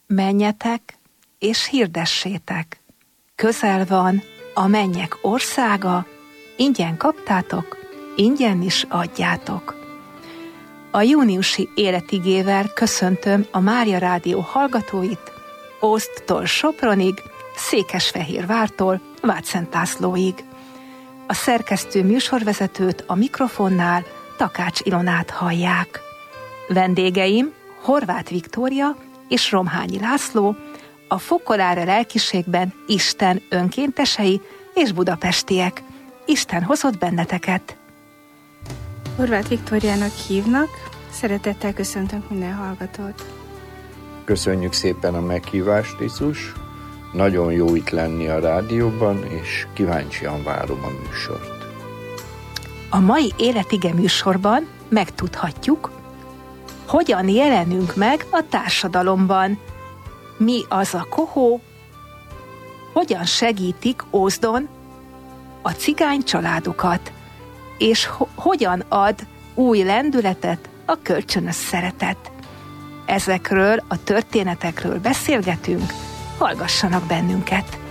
Menjetek és hirdessétek. Közel van a mennyek országa, ingyen kaptátok, ingyen is adjátok. A júniusi életigével köszöntöm a Mária Rádió hallgatóit, Ózdtól Sopronig, Székesfehérvártól Vácszentlászlóig. A szerkesztő műsorvezetőt a mikrofonnál Takács Ilonát hallják. Vendégeim Horváth Viktória és Romhányi László, a Fokolára lelkiségben Isten önkéntesei és budapestiek. Isten hozott benneteket! Horváth Viktóriának hívnak, szeretettel köszöntünk minden hallgatót. Köszönjük szépen a meghívást, Izus. Nagyon jó itt lenni a rádióban, és kíváncsian várom a műsort. A mai Életige műsorban megtudhatjuk, hogyan jelenünk meg a társadalomban, mi az a kohó, hogyan segítik Ózdon a cigány családokat, és hogyan ad új lendületet a kölcsönös szeretet. Ezekről a történetekről beszélgetünk, hallgassanak bennünket!